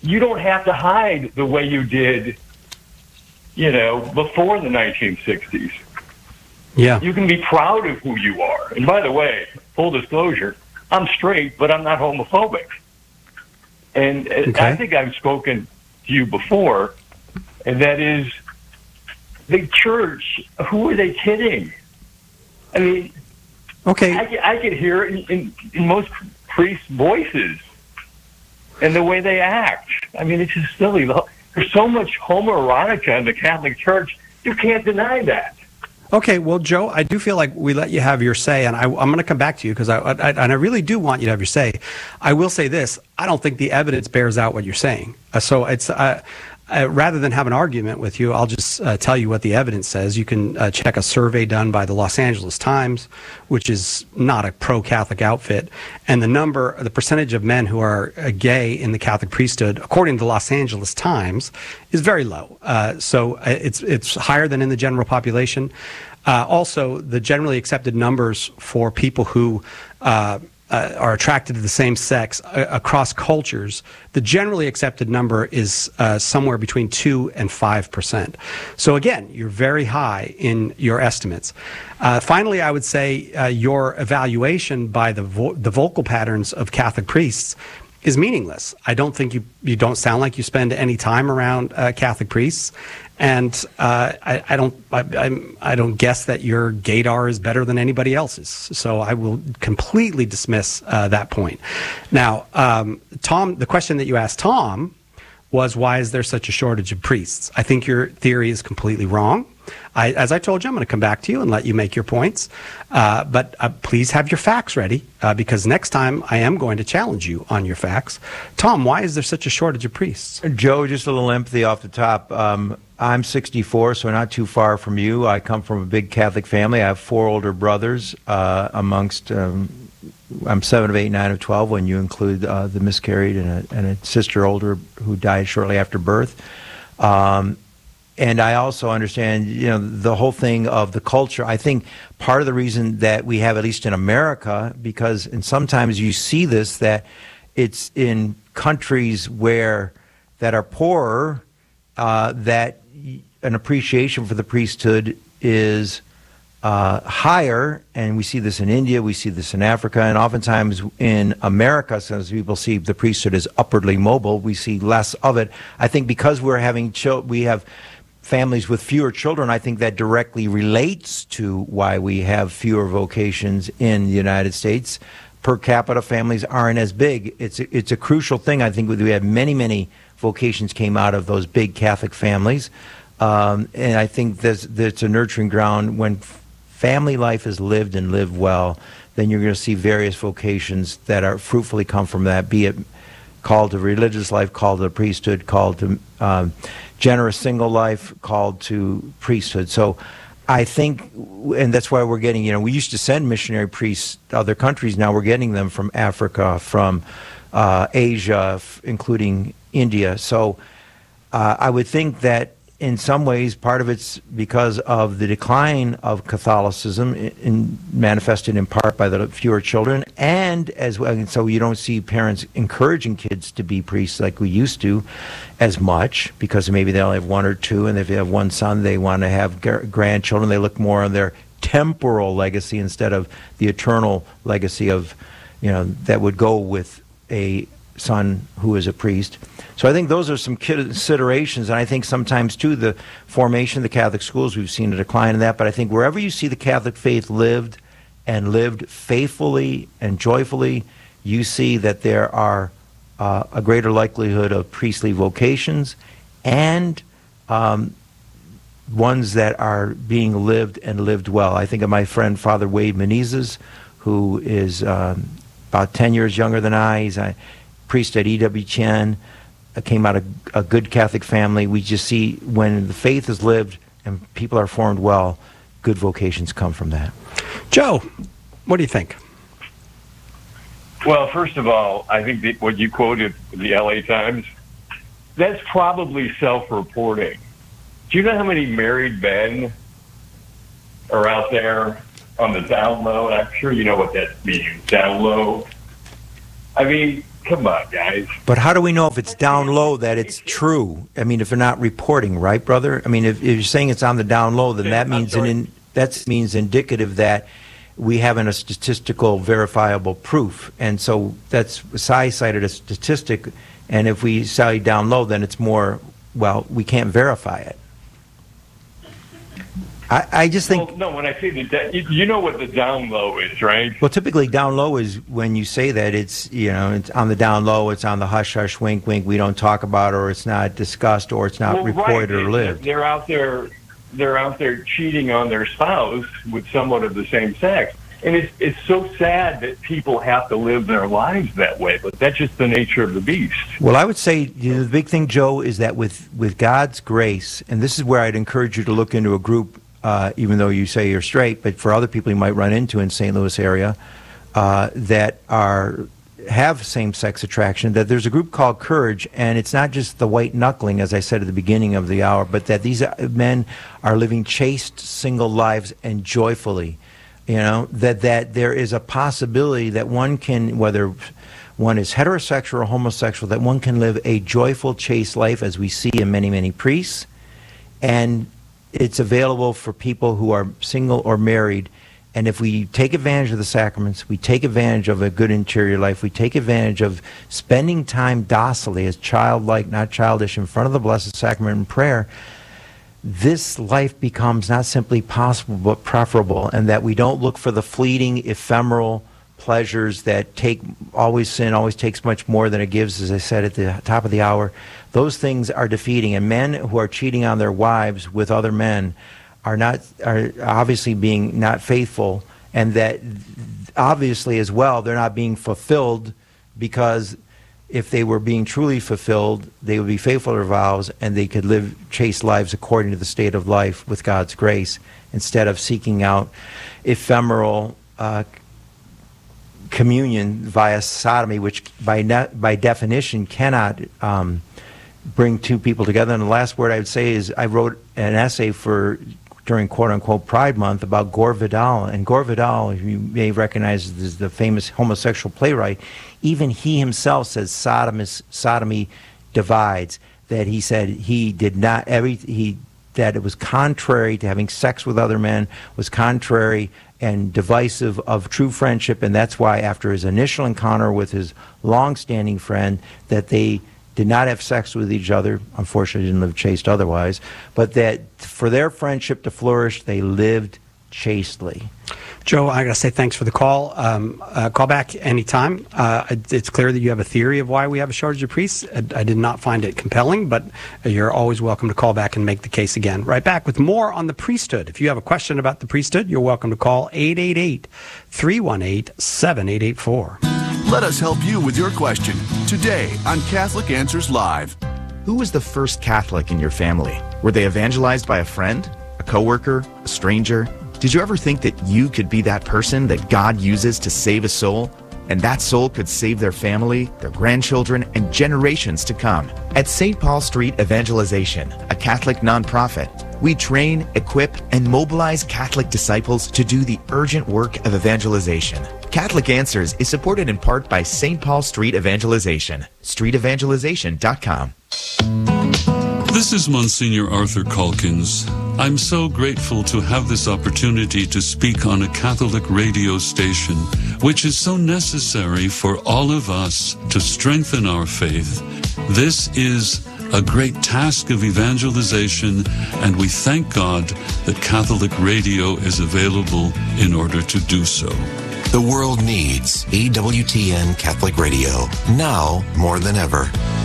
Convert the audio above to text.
you don't have to hide the way you did, before the 1960s. Yeah. You can be proud of who you are. And by the way, full disclosure, I'm straight, but I'm not homophobic. And I think I've spoken to you before, and that is the church. Who are they kidding? I mean, I could hear it in most priests' voices and the way they act. I mean, it's just silly. There's so much homoerotica in the Catholic Church. You can't deny that. Okay, well, Joe, I do feel like we let you have your say, and I'm going to come back to you because I really do want you to have your say. I will say this: I don't think the evidence bears out what you're saying. So it's rather than have an argument with you, I'll just tell you what the evidence says. You can check a survey done by the Los Angeles Times, which is not a pro-Catholic outfit, and the percentage of men who are gay in the Catholic priesthood, according to the Los Angeles Times, is very low. So it's higher than in the general population. Also, the generally accepted numbers for people who are attracted to the same sex across cultures, the generally accepted number is somewhere between 2 and 5%. So again, you're very high in your estimates. Finally, I would say your evaluation by the vocal patterns of Catholic priests is meaningless. I don't think you don't sound like you spend any time around Catholic priests, and I don't guess that your gaydar is better than anybody else's. So I will completely dismiss that point. Now, Tom, the question that you asked Tom was, why is there such a shortage of priests? I think your theory is completely wrong. As I told you, I'm going to come back to you and let you make your points. But please have your facts ready, because next time I am going to challenge you on your facts. Tom, why is there such a shortage of priests? Joe, just a little empathy off the top. I'm 64, so not too far from you. I come from a big Catholic family. I have 4 older brothers amongst... I'm 7 of 8, 9 of 12 when you include the miscarried and a sister older who died shortly after birth. And I also understand, the whole thing of the culture. I think part of the reason that we have, at least in America, and sometimes you see this, that it's in countries that are poorer, that an appreciation for the priesthood is higher, and we see this in India, we see this in Africa, and oftentimes in America, since people see the priesthood as upwardly mobile, we see less of it. I think because we have families with fewer children, I think that directly relates to why we have fewer vocations in the United States. Per capita families aren't as big. It's a crucial thing. I think we have many vocations came out of those big Catholic families, and I think that's a nurturing ground. When family life is lived and lived well, then you're going to see various vocations that are fruitfully come from that, be it called to religious life, called to priesthood, called to generous single life, called to priesthood. So I think, and that's why we're getting, we used to send missionary priests to other countries. Now we're getting them from Africa, from Asia, including India. So I would think that in some ways, part of it's because of the decline of Catholicism, manifested in part by the fewer children, and as well. And so you don't see parents encouraging kids to be priests like we used to, as much, because maybe they only have 1 or 2, and if they have one son, they want to have grandchildren. They look more on their temporal legacy instead of the eternal legacy of, that would go with a son who is a priest. So I think those are some considerations, and I think sometimes too the formation of the Catholic schools, we've seen a decline in that, but I think wherever you see the Catholic faith lived faithfully and joyfully, you see that there are a greater likelihood of priestly vocations, and ones that are being lived and lived well. I think of my friend Father Wade Menezes, who is about 10 years younger than I. He's a priest at E.W. Chen, came out of a good Catholic family. We just see when the faith is lived and people are formed well, good vocations come from that. Joe, what do you think? Well, first of all, I think that what you quoted, the LA Times, that's probably self-reporting. Do you know how many married men are out there on the down low? And I'm sure you know what that means, down low. I mean, come on, guys. But how do we know if it's down low that it's true? I mean, if they're not reporting, right, brother? I mean, if you're saying it's on the down low, then that means that means indicative that we haven't a statistical verifiable proof. And so that's, Cy cited a statistic, and if we say down low, then it's more, well, we can't verify it. I just think... Well, no, when I say you know what the down low is, right? Well, typically down low is when you say that it's, you know, it's on the down low, it's on the hush-hush, wink-wink, we don't talk about it, or it's not discussed, or it's not reported or lived. They're out there cheating on their spouse with someone of the same sex. And it's so sad that people have to live their lives that way, but that's just the nature of the beast. Well, I would say the big thing, Joe, is that with God's grace, and this is where I'd encourage you to look into a group, even though you say you're straight, but for other people you might run into in St. Louis area that have same-sex attraction, that there's a group called Courage, and it's not just the white knuckling, as I said at the beginning of the hour, but that these men are living chaste, single lives and joyfully. You know, that there is a possibility that one can, whether one is heterosexual or homosexual, that one can live a joyful, chaste life, as we see in many, many priests, and it's available for people who are single or married. And if we take advantage of the sacraments, we take advantage of a good interior life, we take advantage of spending time docilely, as childlike, not childish, in front of the Blessed Sacrament in prayer, this life becomes not simply possible but preferable, and that we don't look for the fleeting, ephemeral pleasures that sin always takes much more than it gives, as I said at the top of the hour. Those things are defeating, and men who are cheating on their wives with other men are obviously being not faithful, and that obviously as well they're not being fulfilled, because if they were being truly fulfilled, they would be faithful to their vows, and they could live chaste lives according to the state of life with God's grace, instead of seeking out ephemeral communion via sodomy, which by definition cannot bring two people together. And the last word I would say is, I wrote an essay during quote-unquote Pride Month about Gore Vidal. And Gore Vidal, you may recognize as the famous homosexual playwright, even he himself says sodomy divides. That he said he did not, that it was contrary to having sex with other men, was contrary and divisive of true friendship, and that's why after his initial encounter with his long-standing friend, that they did not have sex with each other, unfortunately didn't live chaste otherwise, but that for their friendship to flourish, they lived chastely. Joe, I got to say thanks for the call. Call back anytime. It's clear that you have a theory of why we have a shortage of priests. I did not find it compelling, but you're always welcome to call back and make the case again. Right back with more on the priesthood. If you have a question about the priesthood, you're welcome to call 888-318-7884. Let us help you with your question today on Catholic Answers Live. Who was the first Catholic in your family? Were they evangelized by a friend, a coworker, a stranger? Did you ever think that you could be that person that God uses to save a soul? And that soul could save their family, their grandchildren, and generations to come. At St. Paul Street Evangelization, a Catholic nonprofit, we train, equip, and mobilize Catholic disciples to do the urgent work of evangelization. Catholic Answers is supported in part by St. Paul Street Evangelization, streetevangelization.com. This is Monsignor Arthur Calkins. I'm so grateful to have this opportunity to speak on a Catholic radio station, which is so necessary for all of us to strengthen our faith. This is a great task of evangelization, and we thank God that Catholic radio is available in order to do so. The world needs EWTN Catholic Radio, now more than ever.